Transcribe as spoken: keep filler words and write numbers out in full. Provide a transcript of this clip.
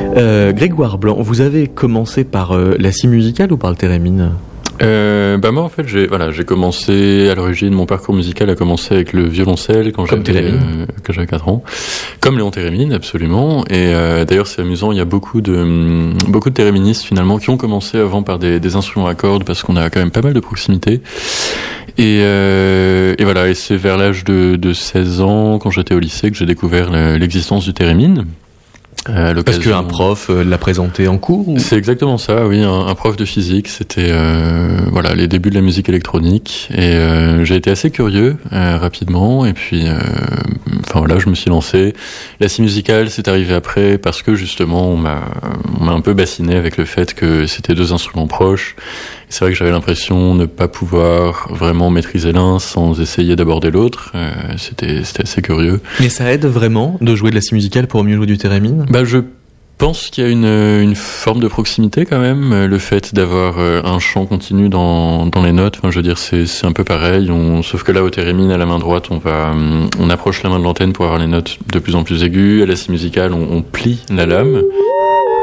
Euh, Grégoire Blanc, vous avez commencé par euh, la scie musicale ou par le thérémine ? Euh, bah moi en fait j'ai voilà j'ai commencé à l'origine, mon parcours musical a commencé avec le violoncelle quand Comme j'avais Térémine. euh, quand j'avais quatre ans, comme Léon Térémine absolument. Et euh, d'ailleurs c'est amusant, il y a beaucoup de hum, beaucoup de téréministes finalement qui ont commencé avant par des, des instruments à cordes parce qu'on a quand même pas mal de proximité. Et, euh, et voilà, et c'est vers l'âge de, de seize ans, quand j'étais au lycée, que j'ai découvert le, l'existence du thérémine. Euh, Parce qu'un prof euh, l'a présenté en cours ou... C'est exactement ça, oui, un, un prof de physique. C'était euh, voilà les débuts de la musique électronique et euh, j'ai été assez curieux euh, rapidement et puis euh, enfin voilà, je me suis lancé. La scie musicale, c'est arrivé après parce que justement on m'a on m'a un peu bassiné avec le fait que c'était deux instruments proches. Et c'est vrai que j'avais l'impression de ne pas pouvoir vraiment maîtriser l'un sans essayer d'aborder l'autre. Euh, c'était c'était assez curieux. Mais ça aide vraiment de jouer de la scie musicale pour mieux jouer du thérémine ? Bah je pense qu'il y a une, une forme de proximité quand même, le fait d'avoir un chant continu dans, dans les notes, enfin, je veux dire c'est, c'est un peu pareil, on, sauf que là au thérémine à la main droite on va on approche la main de l'antenne pour avoir les notes de plus en plus aiguës, à la scie musicale on, on plie la lame.